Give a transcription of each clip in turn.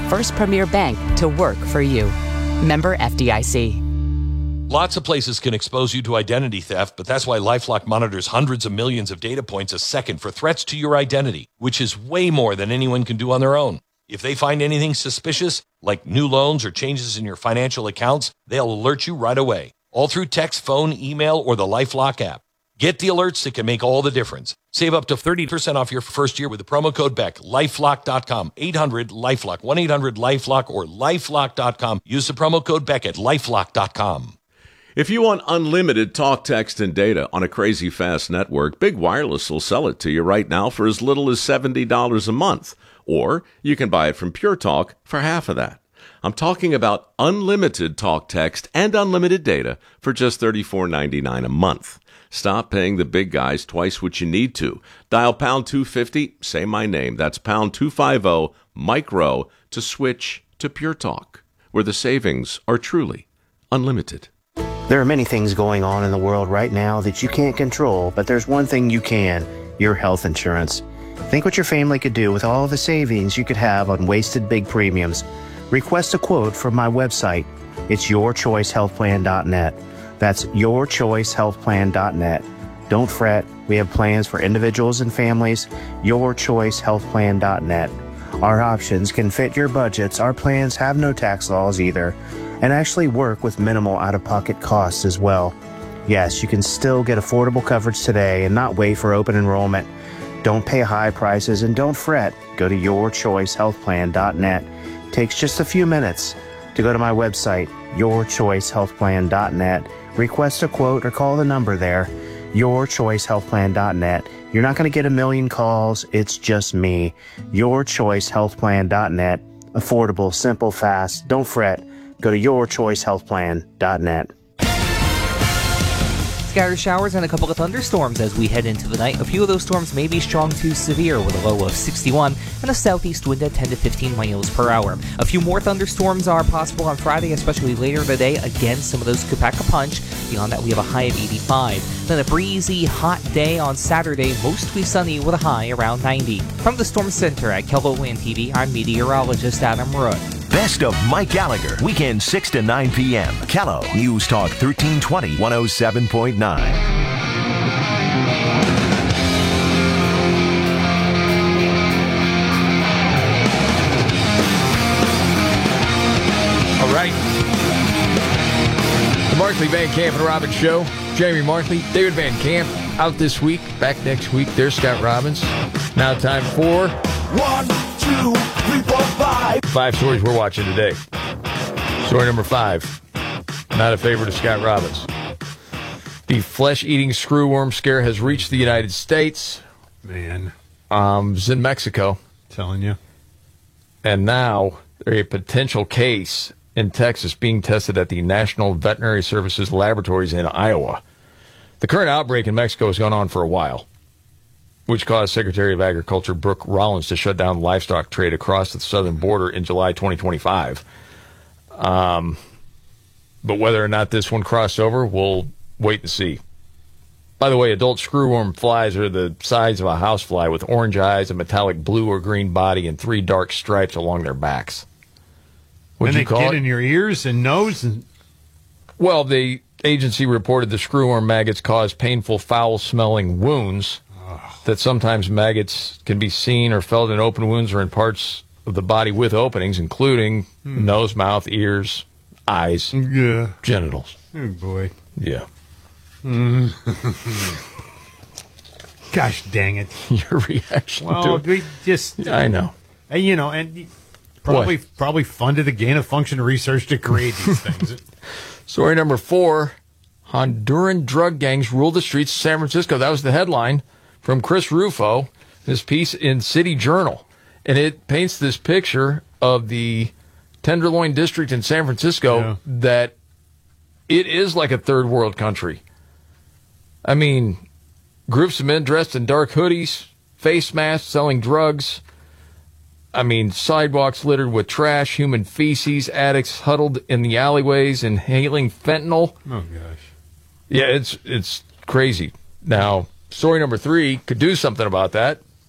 first premier bank to work for you. Member FDIC. Lots of places can expose you to identity theft, but that's why LifeLock monitors hundreds of millions of data points a second for threats to your identity, which is way more than anyone can do on their own. If they find anything suspicious, like new loans or changes in your financial accounts, they'll alert you right away, all through text, phone, email, or the LifeLock app. Get the alerts that can make all the difference. Save up to 30% off your first year with the promo code BECK. LifeLock.com, 800-LifeLock, 1-800-LifeLock, or LifeLock.com. Use the promo code BECK at LifeLock.com. If you want unlimited talk, text, and data on a crazy fast network, Big Wireless will sell it to you right now for as little as $70 a month. Or you can buy it from Pure Talk for half of that. I'm talking about unlimited talk, text, and unlimited data for just $34.99 a month. Stop paying the big guys twice what you need to. Dial pound 250, say my name. That's pound 250, micro, to switch to Pure Talk, where the savings are truly unlimited. There are many things going on in the world right now that you can't control, but there's one thing you can, your health insurance. Think what your family could do with all the savings you could have on wasted big premiums. Request a quote from my website. It's yourchoicehealthplan.net. That's yourchoicehealthplan.net. Don't fret. We have plans for individuals and families. Yourchoicehealthplan.net. Our options can fit your budgets. Our plans have no tax laws either, and actually work with minimal out-of-pocket costs as well. Yes, you can still get affordable coverage today and not wait for open enrollment. Don't pay high prices and don't fret. Go to yourchoicehealthplan.net. It takes just a few minutes to go to my website, yourchoicehealthplan.net. Request a quote or call the number there, yourchoicehealthplan.net. You're not going to get a million calls. It's just me. Yourchoicehealthplan.net. Affordable, simple, fast. Don't fret. Go to yourchoicehealthplan.net. Scattered showers and a couple of thunderstorms as we head into the night. A few of those storms may be strong to severe with a low of 61 and a southeast wind at 10 to 15 miles per hour. A few more thunderstorms are possible on Friday, especially later in the day. Again, some of those could pack a punch. Beyond that, we have a high of 85. Then a breezy, hot day on Saturday, mostly sunny with a high around 90. From the Storm Center at KELOLAND TV, I'm meteorologist Adam Root. Best of Mike Gallagher, weekend 6 to 9 p.m. Kello News Talk 1320, 107.9. All right. The Markley, Van Camp, and Robbins Show. Jamie Markley, David Van Camp, out this week. Back next week. There's Scott Robbins. Now time for 1, 2, 3, 4, 5. 5 stories we're watching today. Story number 5. Not a favorite of Scott Robbins. The flesh-eating screwworm scare has reached the United States. Man. It's in Mexico. Telling you. And now there's a potential case in Texas being tested at the National Veterinary Services Laboratories in Iowa. The current outbreak in Mexico has gone on for a while, which caused Secretary of Agriculture Brooke Rollins to shut down livestock trade across the southern border in July 2025. But whether or not this one crossed over, we'll wait and see. By the way, adult screwworm flies are the size of a housefly with orange eyes, a metallic blue or green body, and 3 dark stripes along their backs. What'd you call it? In your ears and nose? Well, the agency reported the screwworm maggots cause painful, foul-smelling wounds. That sometimes maggots can be seen or felt in open wounds or in parts of the body with openings, including nose, mouth, ears, eyes, genitals. Oh, boy. Yeah. Gosh dang it. Your reaction to well, it. we just... I know. You know, and probably funded a gain-of-function research to create these things. Story number 4. Honduran drug gangs rule the streets of San Francisco. That was the headline from Chris Rufo, this piece in City Journal. And it paints this picture of the Tenderloin District in San Francisco that it is like a third world country. I mean, groups of men dressed in dark hoodies, face masks, selling drugs. I mean, sidewalks littered with trash, human feces, addicts huddled in the alleyways, inhaling fentanyl. Oh, gosh. Yeah, it's crazy. Now, story number 3 could do something about that.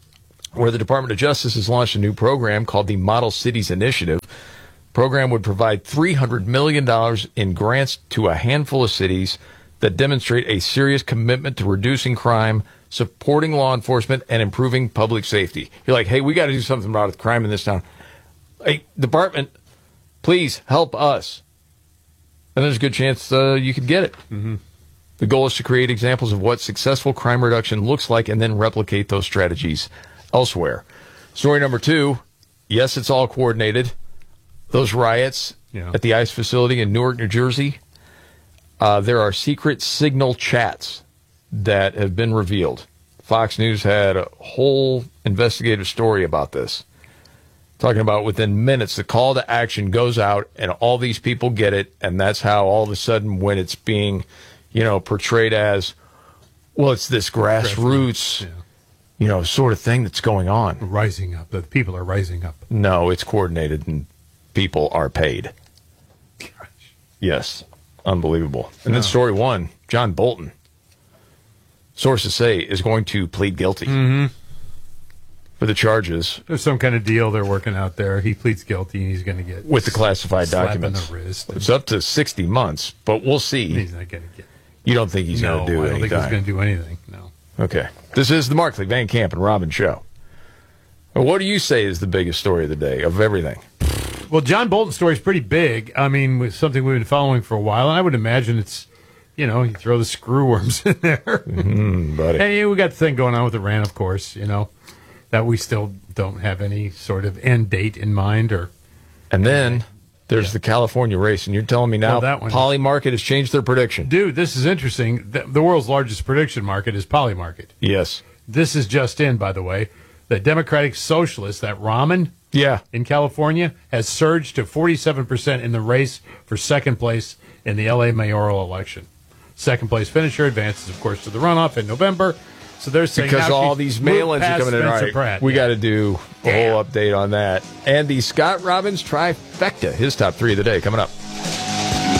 where the Department of Justice has launched a new program called the Model Cities Initiative. The program would provide $300 million in grants to a handful of cities that demonstrate a serious commitment to reducing crime, supporting law enforcement, and improving public safety. You're like, hey, we got to do something about crime in this town. Hey, department, please help us. And there's a good chance you could get it. Mm-hmm. The goal is to create examples of what successful crime reduction looks like and then replicate those strategies elsewhere. Story number 2, yes, it's all coordinated. Those riots at the ICE facility in Newark, New Jersey, there are secret signal chats that have been revealed. Fox News had a whole investigative story about this, talking about within minutes the call to action goes out and all these people get it, and that's how all of a sudden when it's being, portrayed as, well, it's this grassroots, sort of thing that's going on. Rising up. The people are rising up. No, it's coordinated and people are paid. Gosh. Yes. Unbelievable. And then story 1, John Bolton, sources say, is going to plead guilty for the charges. There's some kind of deal they're working out there. He pleads guilty and he's going to get with the classified slap documents. In the wrist. It's up to 60 months, but we'll see. He's not going to get. You don't think he's going to do anything? I don't think he's going to do anything. No. Okay. This is the Markley, Van Camp, and Robin show. What do you say is the biggest story of the day of everything? Well, John Bolton's story is pretty big. I mean, it's something we've been following for a while, and I would imagine it's, you throw the screw worms in there. Buddy. And we got the thing going on with Iran, of course, that we still don't have any sort of end date in mind. And then there's the California race, and you're telling me now Polymarket has changed their prediction. Dude, this is interesting. The world's largest prediction market is Polymarket. Yes. This is just in, by the way. The Democratic Socialist, that ramen in California, has surged to 47% in the race for second place in the L.A. mayoral election. Second place finisher advances, of course, to the runoff in November. So they're saying because all these mail-ins are coming in. All right, Pratt. We got to do a whole update on that. And the Scott Robbins trifecta, his top 3 of the day, coming up.